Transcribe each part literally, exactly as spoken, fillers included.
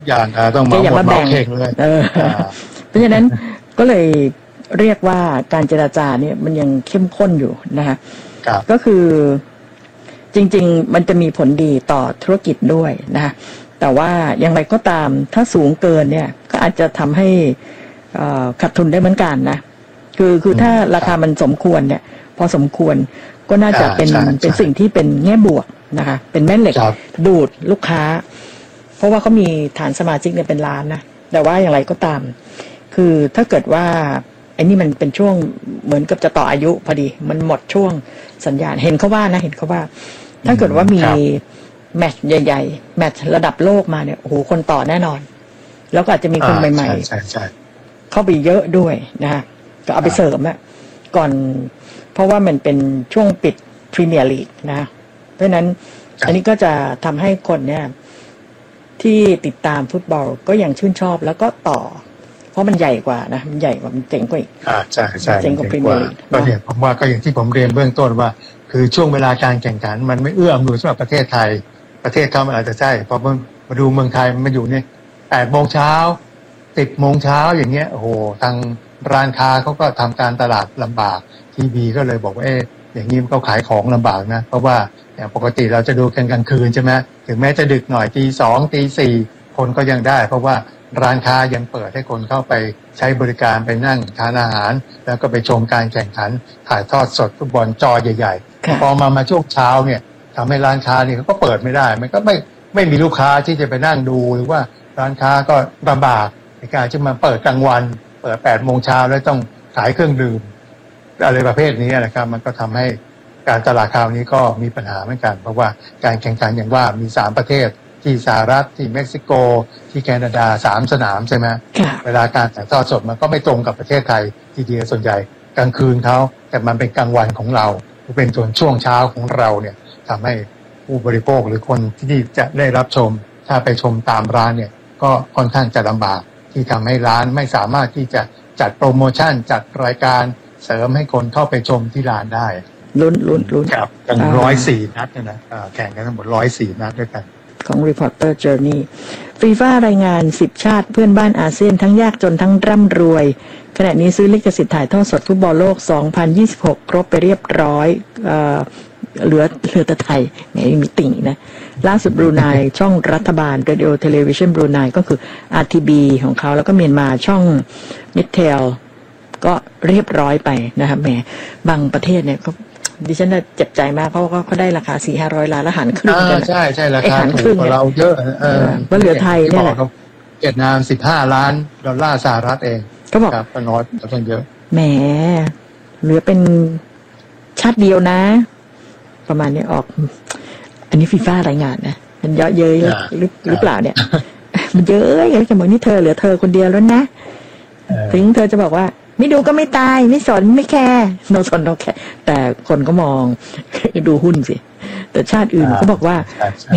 อย่างต้องมาหมดมาเข่งเลยเพราะฉะนั้นก็เลยเรียกว่าการเจรจาเนี่ยมันยังเข้มข้นอยู่นะคะก็คือจริงๆมันจะมีผลดีต่อธุรกิจด้วยนะคะแต่ว่าอย่างไรก็ตามถ้าสูงเกินเนี่ยก็อาจจะทำให้ขาดทุนได้เหมือนกันนะคือคือถ้าราคามันสมควรเนี่ยพอสมควรก็น่าจะเป็นเป็นสิ่งที่เป็นแง่บวกนะคะเป็นแม่เหล็กดูดลูกค้าเพราะว่าเขามีฐานสมาชิกเนี่ยเป็นล้านนะแต่ว่าอย่างไรก็ตามคือถ้าเกิดว่าไอ้นี่มันเป็นช่วงเหมือนกับจะต่ออายุพอดีมันหมดช่วงสัญญาณเห็นเขาว่านะเห็นเขาว่าถ้าเกิดว่ามีแมตช์ใหญ่ๆแมตช์ระดับโลกมาเนี่ยโอ้โหคนต่อแน่นอนแล้วก็อาจจะมีคนใหม่ๆเข้าไปเยอะด้วยนะฮะก็เอาไปเสริมอะก่อนเพราะว่ามันเป็นช่วงปิดพรีเมียร์ลีกนะเพราะฉะนั้นอันนี้ก็จะทำให้คนเนี่ยที่ติดตามฟุตบอลก็ยังชื่นชอบแล้วก็ต่อเพราะมันใหญ่กว่านะมันใหญ่กว่ามันเจ๋งกว่าอีกอ่าใช่ใช่เจ๋งกว่าพรีเมียร์ลีกก็เนี่ยผมว่าก็อย่างที่ผมเรียนเบื้องต้นว่าคือช่วงเวลาการแข่งขันมันไม่เอื้ออำนวยสำหรับประเทศไทยประเทศเขามันอาจจะใช่พอมาดูเมืองไทยมันอยู่เนี่ยแปดโมงเช้าสิบโมงเช้าอย่างเงี้ยโอ้โหทางร้านค้าเขาก็ทำการตลาดลำบากทีวีก็เลยบอกว่าเอ๊ะอย่างนี้มันก็ขายของลำบากนะเพราะว่าอย่างปกติเราจะดูกันกลางคืนใช่ไหมถึงแม้จะดึกหน่อยตีสองตีสี่คนก็ยังได้เพราะว่าร้านค้ายังเปิดให้คนเข้าไปใช้บริการไปนั่งทานอาหารแล้วก็ไปชมการแข่งขันถ่ายทอดสดฟุตบอลจอใหญ่ๆพอมามาช่วงเช้าเนี่ยทำให้ร้านค้านี่เขาก็เปิดไม่ได้มันก็ไม่ไม่มีลูกค้าที่จะไปนั่งดูหรือว่าร้านค้าก็ลำบากในการที่มาเปิดกลางวันเปิดแปดโมงเช้าแล้วต้องขายเครื่องดื่มอะไรประเภทนี้นะครับมันก็ทำให้การตลาดคราวนี้ก็มีปัญหาเหมือนกันเพราะว่าการแข่งขันอย่างว่ามีสามประเทศที่สหรัฐที่เม็กซิโกที่แคนาดาสามสนามใช่ไหมเวลาการถ่ายทอดสดมันก็ไม่ตรงกับประเทศไทยทีเดียวส่วนใหญ่กลางคืนเขาแต่มันเป็นกลางวันของเราเป็นส่วนช่วงเช้าของเราเนี่ยทำให้ผู้บริโภคหรือคนที่จะได้รับชมถ้าไปชมตามร้านเนี่ยก็ค่อนข้างจะลำบากที่ทำให้ร้านไม่สามารถที่จะจัดโปรโมชั่นจัดรายการเสริมให้คนเข้าไปชมที่ร้านได้ลุ้นลุ้นลุ้นครับกันร้อยสี่นัดนะแข่งกันทั้งหมดร้อยสี่นัดด้วยกันของ Reporter Journey ฟีฟ่ารายงานสิบชาติเพื่อนบ้านอาเซียนทั้งยากจนทั้งร่ำรวยขณะนี้ซื้อลิขสิทธิ์ถ่ายทอดสดฟุตบอลโลกสองพันยี่สิบหกครบไปเรียบร้อยเอ่อเหลือเหลือแต่ไทยไงมีติ่งนะล่าสุดบรูไนช่องรัฐบาล Radio Television บรูไนก็คือ อาร์ ที บี ของเขาแล้วก็เมียนมาช่องนิเทลก็เรียบร้อยไปนะครับแหมบางประเทศเนี่ยก็ดิฉันเจ็บใจมากเพราะว่าเขาได้ราคาสี่ห้าร้อยล้านแล้วหันครึ่งกันใช่ใช่ราคาถูกกว่าเราเยอะเออว่าเหลือไทยเนี่ยแหละเวียดนามสิบห้าล้านดอลลาร์สหรัฐเองก็บอกก็น้อยก็ต้องเยอะแหมเหลือเป็นชาติเดียวนะประมาณนี้ออกอันนี้ฟีฟ่ารายงานนะมันเยอะเย้ยหรือหรือเปล่าเนี่ยมันเยอะอย่างจะบอกนี่เธอเหลือเธอคนเดียวแล้วนะถึงเธอจะบอกว่าไม่ดูก็ไม่ตายไม่สนไม่แคร์โนสนโนแคร์แต่คนก็มองดูหุ้นสิแต่ชาติอื่นเขาบอกว่าแหม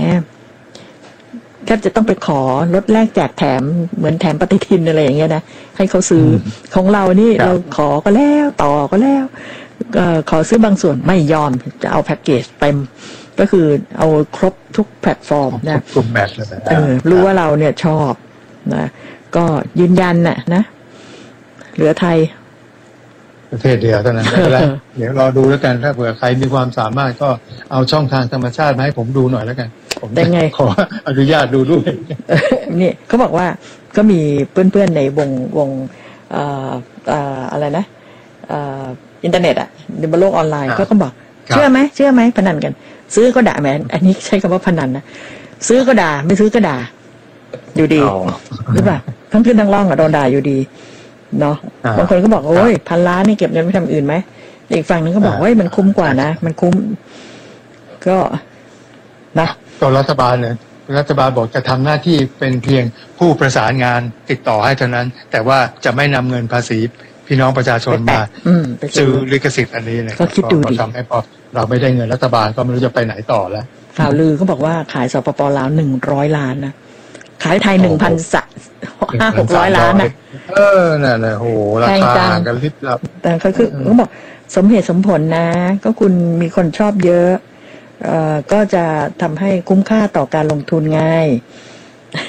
แทบจะต้องไปขอลดแลกแจกแถมเหมือนแถมปฏิทินอะไรอย่างเงี้ยนะให้เขาซื้อของเรานี่เราขอก็แล้วต่อก็แล้วขอซื้อบางส่วนไม่ยอมจะเอาแพ็กเกจเต็มก็คือเอาครบทุกแพลตฟอร์มนะทุกแมตช์เลยเออรู้ว่าเราเนี่ยชอบนะก็ยืนยันน่ะนะเหลือไทยประเทศเดียวเท่านั้นแล้วเดี๋ยวรอดูแล้วกันถ้าเผื่อใครมีความสามารถก็เอาช่องทางธรรมชาติมาให้ผมดูหน่อยแล้วกันผมได้ไงขออนุญาตดูด้วยนี่เขาบอกว่าก็มีเพื่อนๆในวงวงเอ่อเอ่ออะไรนะเอ่ออินเทอร์เน็ตอ่ะในโลกออนไลน์ก็ก็บอกเชื่อไหมเชื่อไหมพนันกันซื้อก็ด่าแหมอันนี้ใช้คำว่าพนันนะซื้อก็ด่าไม่ซื้อก็ด่าอยู่ดีหรือเปล่าทั้งขึ้นทั้งล่องอะโดนด่าอยู่ดีเนาะบางคนก็บอกโอ้ยพันล้านนี่เก็บเงินไปทำอื่นไหมอีกฝั่งนึงก็บอกว่ามันคุ้มกว่านะมันคุ้มก็นะก็รัฐบาลเนี่ยรัฐบาลบอกจะทำหน้าที่เป็นเพียงผู้ประสานงานติดต่อให้เท่านั้นแต่ว่าจะไม่นำเงินภาษีพี่น้องประชาชนมาซื้อลิขสิทธิ์อันนี้เนี่ยก็คิดดูดิทำให้พอเราไม่ได้เงินรัฐบาลก็ไม่รู้จะไปไหนต่อแล้วข่าวลือเขาบอกว่าขายสปป.ลาวหนึ่งร้อยล้านนะขายไทยหนึ่งพันสะห้าหกร้อยล้านนะเออนั่นแหละโหราคากันลิบลับแต่เขาคือเขาบอกสมเหตุสมผลนะก็คุณมีคนชอบเยอะเอ่อก็จะทำให้คุ้มค่าต่อการลงทุนไง